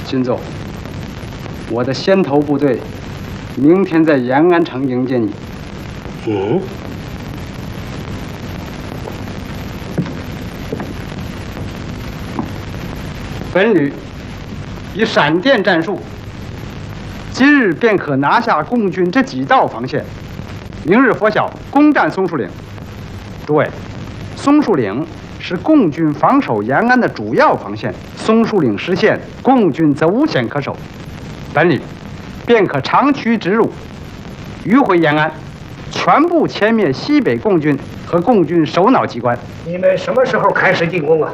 新奏，我的先头部队明天在延安城迎接你。 嗯。 本旅以闪电战术，今日便可拿下共军这几道防线，明日拂晓攻占松树岭。诸位，松树岭是共军防守延安的主要防线，松树岭失陷，共军则无险可守。本旅便可长驱直入，迂回延安，全部歼灭西北共军和共军首脑机关。 你们什么时候开始进攻啊？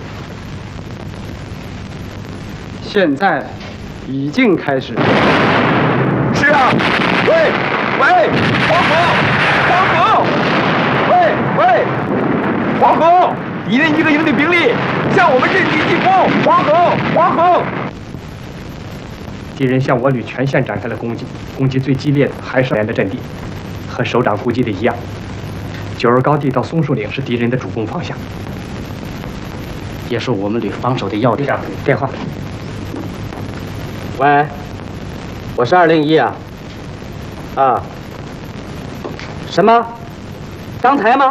现在已经开始。 是啊，喂，黄埔，喂，黄埔，敌人一个营的兵力向我们阵地进攻，黄埔。 敌人向我旅全线展开了攻击，攻击最激烈的还是连的阵地，和首长估计的一样。九儿高地到松树岭是敌人的主攻方向， 也是我们旅防守的要点。 电话。 喂，我是201啊。啊。什么？刚才吗？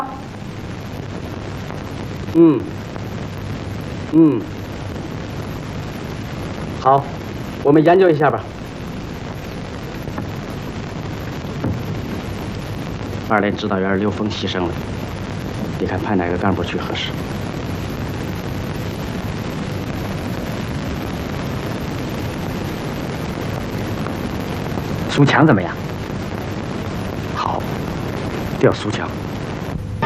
好，我们研究一下吧。2连指导员刘峰牺牲了，你看派哪个干部去合适？ 苏强怎么样？ 好，调苏强。